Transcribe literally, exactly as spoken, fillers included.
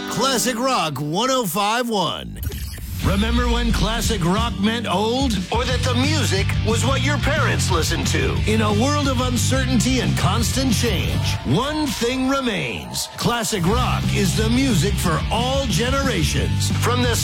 Classic Rock one oh five point one. Remember when classic rock meant old? Or that the music was what your parents listened to? In a world of uncertainty and constant change, one thing remains. Classic rock is the music for all generations. From the